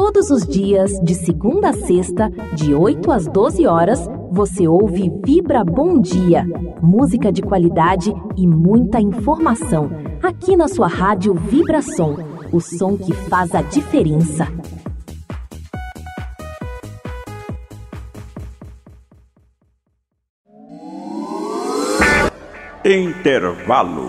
Todos os dias, de segunda a sexta, de 8 às 12 horas, você ouve Vibra Bom Dia. Música de qualidade e muita informação. Aqui na sua rádio Vibração. O som que faz a diferença. Intervalo.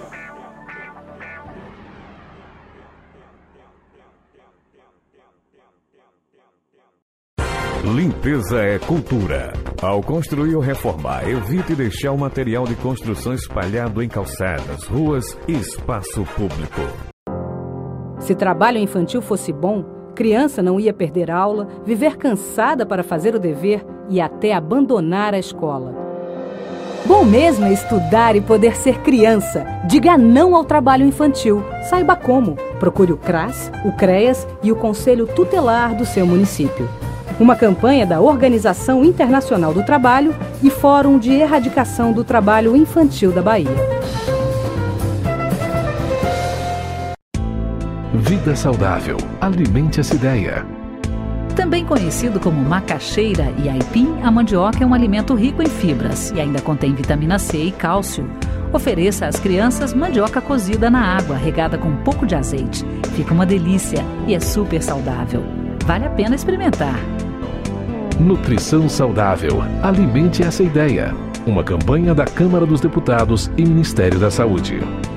Limpeza é cultura. Ao construir ou reformar, evite deixar o material de construção espalhado em calçadas, ruas e espaço público. Se trabalho infantil fosse bom, criança não ia perder aula, viver cansada para fazer o dever e até abandonar a escola. Bom mesmo é estudar e poder ser criança. Diga não ao trabalho infantil. Saiba como. Procure o CRAS, o CREAS e o Conselho Tutelar do seu município. Uma campanha da Organização Internacional do Trabalho e Fórum de Erradicação do Trabalho Infantil da Bahia. Vida saudável. Alimente essa ideia. Também conhecido como macaxeira e aipim, a mandioca é um alimento rico em fibras e ainda contém vitamina C e cálcio. Ofereça às crianças mandioca cozida na água, regada com um pouco de azeite. Fica uma delícia e é super saudável. Vale a pena experimentar. Nutrição saudável. Alimente essa ideia. Uma campanha da Câmara dos Deputados e Ministério da Saúde.